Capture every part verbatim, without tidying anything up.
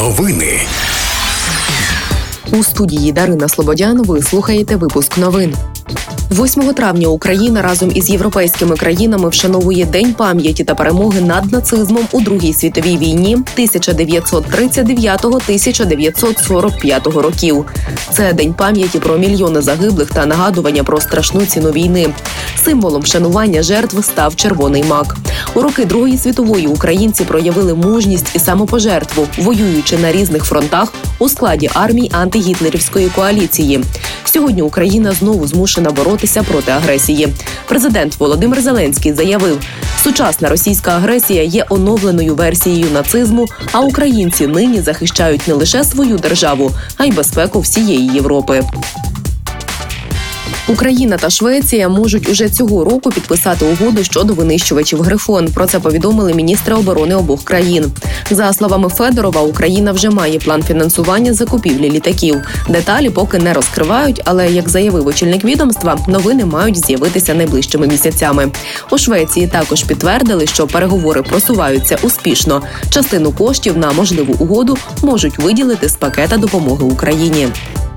Новини. У студії Дарина Слободян ви слухаєте випуск новин. восьмого травня Україна разом із європейськими країнами вшановує День пам'яті та перемоги над нацизмом у Другій світовій війні тисяча дев'ятсот тридцять дев'ятого - тисяча дев'ятсот сорок п'ятого років. Це День пам'яті про мільйони загиблих та нагадування про страшну ціну війни. Символом вшанування жертв став червоний мак. У роки Другої світової українці проявили мужність і самопожертву, воюючи на різних фронтах у складі армій антигітлерівської коаліції. Сьогодні Україна знову змушена боротися проти агресії. Президент Володимир Зеленський заявив, сучасна російська агресія є оновленою версією нацизму, а українці нині захищають не лише свою державу, а й безпеку всієї Європи. Україна та Швеція можуть уже цього року підписати угоду щодо винищувачів «Грифон». Про це повідомили міністри оборони обох країн. За словами Федорова, Україна вже має план фінансування закупівлі літаків. Деталі поки не розкривають, але, як заявив очільник відомства, новини мають з'явитися найближчими місяцями. У Швеції також підтвердили, що переговори просуваються успішно. Частину коштів на можливу угоду можуть виділити з пакета допомоги Україні.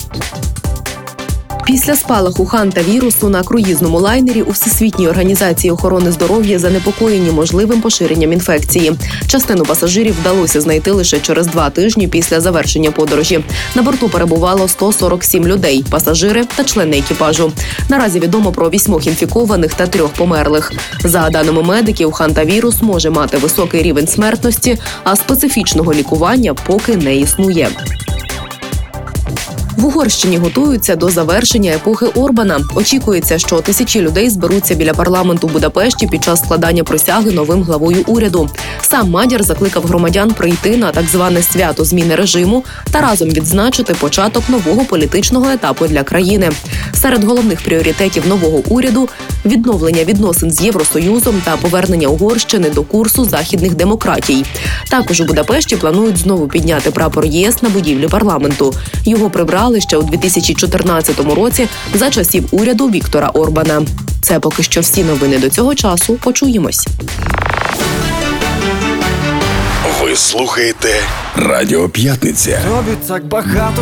Після спалаху хантавірусу на круїзному лайнері у Всесвітній організації охорони здоров'я занепокоєні можливим поширенням інфекції. Частину пасажирів вдалося знайти лише через два тижні після завершення подорожі. На борту перебувало сто сорок сім людей – пасажири та члени екіпажу. Наразі відомо про вісьмох інфікованих та трьох померлих. За даними медиків, хантавірус може мати високий рівень смертності, а специфічного лікування поки не існує. В Угорщині готуються до завершення епохи Орбана. Очікується, що тисячі людей зберуться біля парламенту Будапешті під час складання присяги новим главою уряду. Сам Мадяр закликав громадян прийти на так зване свято зміни режиму та разом відзначити початок нового політичного етапу для країни. Серед головних пріоритетів нового уряду – відновлення відносин з Євросоюзом та повернення Угорщини до курсу західних демократій. Також у Будапешті планують знову підняти прапор ЄС на будівлі парламенту. Його прибрали ще у дві тисячі чотирнадцятому році за часів уряду Віктора Орбана. Це поки що всі новини до цього часу. Почуємось. Ви слухаєте Радіо П'ятниця. Тобі так багато